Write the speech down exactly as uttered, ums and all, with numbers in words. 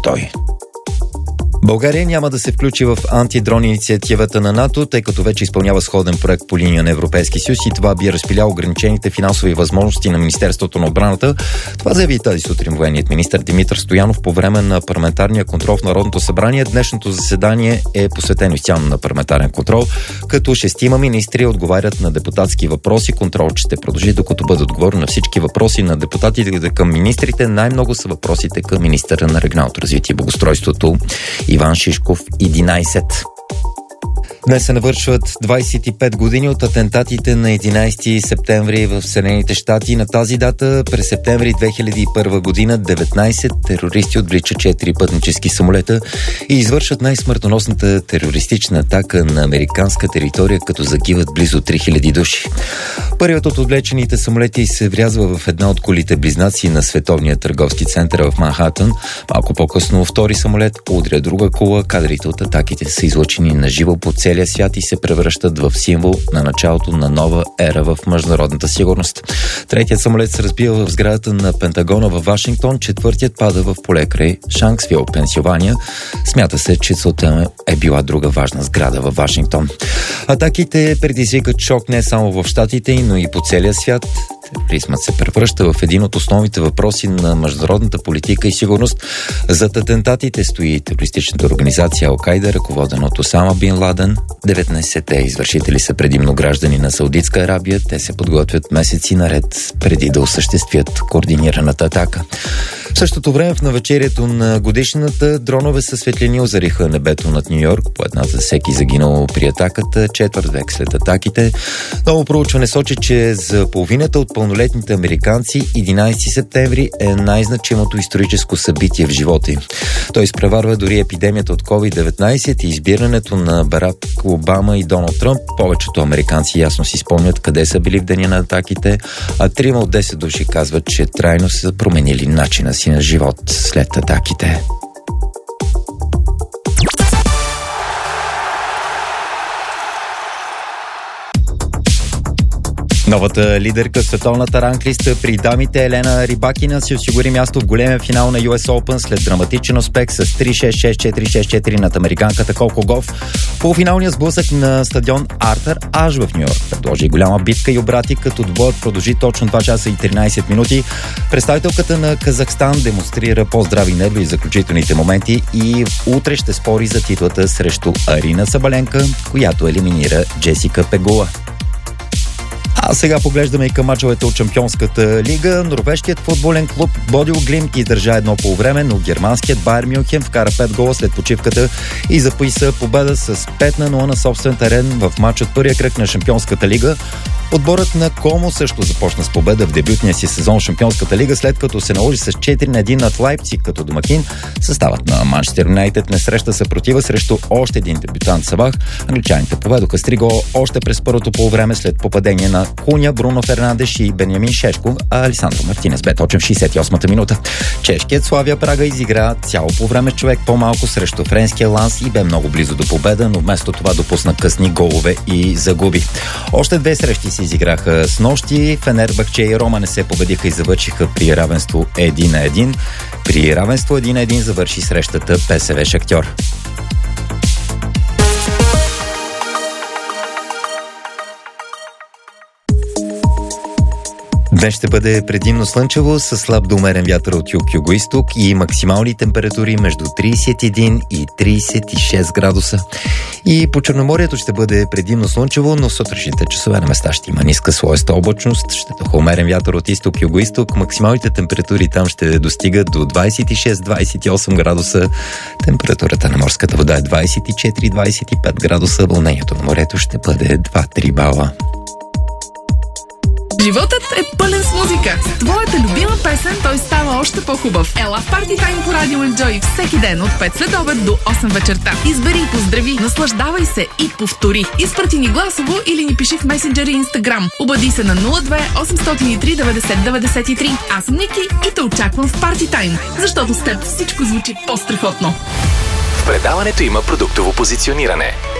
той. България няма да се включи в антидрон инициативата на НАТО, тъй като вече изпълнява сходен проект по линия на Европейския съюз и това би разпиляло ограничените финансови възможности на Министерството на отбраната. Това заяви тази сутрин военният министър Димитър Стоянов по време на парламентарния контрол в Народното събрание. Днешното заседание е посветено изцяло на парламентарен контрол, като шестима министри отговарят на депутатски въпроси. Контрол ще продължи, докато бъдат отговорени на всички въпроси на депутатите към министрите. Най-много са въпросите към министъра на регионалното развитие и благоустройството Иван Шишков, единайсет. Днес се навършват двайсет и пет години от атентатите на единайсети септември в Съединените щати. На тази дата през септември две хиляди и първа година деветнайсет терористи отвличат четири пътнически самолета и извършват най-смъртоносната терористична атака на американска територия, като загиват близо три хиляди души. Първият от отвлечените самолети се врязва в една от колите близнаци на Световния търговски център в Манхатън. Малко по-късно втори самолет удря друга кола. Кадрите от атаките са излъчени на живо по целия свят и се превръщат в символ на началото на нова ера в международната сигурност. Третият самолет се разбива в сградата на Пентагона във Вашингтон, четвъртият пада в поле край Шанксвил, Пенсилвания. Смята се, че целта е била друга важна сграда във Вашингтон. Атаките предизвикат шок не само в щатите, но и по целия свят. Тероризмът се превръща в един от основните въпроси на международната политика и сигурност. Зад атентатите стои терористичната организация Ал-Кайда, ръководена от Осама Бин Ладен. деветнайсетте извършители са предимно граждани на Саудитска Арабия. Те се подготвят месеци наред преди да осъществят координираната атака. В същото време в навечерието на годишната дронове със светлини озариха небето над Ню Йорк. По една за всеки загинал при атаката, четвърт век след атаките. Ново проучване сочи, че за половината от пълнолетните американци единайсети септември е най-значимото историческо събитие в живота им. Той изпреварва дори епидемията от ковид деветнайсет и избирането на Барак Обама и Доналд Тръмп. Повечето американци ясно си спомнят къде са били в деня на атаките, а трима от десет души казват, че трайно са променили начина си на живот след атаките. Новата лидерка в световната ранглиста при дамите Елена Рибакина си осигури място в големия финал на Ю Ес Open след драматичен успех с три шест шест четири шест четири над американката Коко Гоф. Полуфиналният сблъсък на стадион Артър Аш в Ню Йорк предложи голяма битка и обрати, като двоят продължи точно два часа и тринайсет минути. Представителката на Казахстан демонстрира по-здрави нерви в заключителните моменти и утре ще спори за титлата срещу Арина Сабаленка, която елиминира Джесика Пегула. А сега поглеждаме и към мачовете от Шампионската лига. Норвежкият футболен клуб Бодил Глимт издържа едно по време, но германският Байер Мюнхен вкара пет гола след почивката и записа победа с пет на нула на собствен терен в мач от първия кръг на Шампионската лига. Отборът на Комо също започна с победа в дебютния си сезон в Шампионската лига, след като се наложи с четири на едно над Лайпциг като домакин. Съставът на Манчестър Юнайтед не среща съпротива срещу още един дебютант Сабах. Англичаните поведоха с три гола още през първото полувреме след попадение на Куня, Бруно Фернандеш и Бенямин Шешко, а Алесандро Мартинес бе точен в шейсет и осмата минута. Чешкият Славия Прага изигра цяло по време човек по-малко срещу френския Ланс и бе много близо до победа, но вместо това допусна късни голове и загуби. Още две срещи се изиграха с нощи. Фенербахче и Рома не се победиха и завършиха при равенство един на един. При равенство един на един завърши срещата Пе Ес Ве Шахтьор. Днес ще бъде предимно слънчево с слаб до умерен вятър от юг-югоизток и максимални температури между трийсет и един и трийсет и шест градуса. И по Черноморието ще бъде предимно слънчево, но в сутрешните часове на места ще има ниска слоеста облачност, ще духа умерен вятър от изток-югоизток. Максималните температури там ще достигат до двайсет и шест до двайсет и осем градуса. Температурата на морската вода е двайсет и четири до двайсет и пет градуса. Вълнението на морето ще бъде два-три бала. Животът е пълен с музика. С твоята любима песен той става още по-хубав. Ела в Party Time по Радио Enjoy всеки ден от пет след обед до осем вечерта. Избери и поздрави, наслаждавай се и повтори. Изпрати ни гласово или ни пиши в месенджер и Инстаграм. Обади се на нула две осемстотин и три деветдесет деветдесет и три. Аз съм Ники и те очаквам в Party Time, защото с теб всичко звучи по-страхотно. В предаването има продуктово позициониране.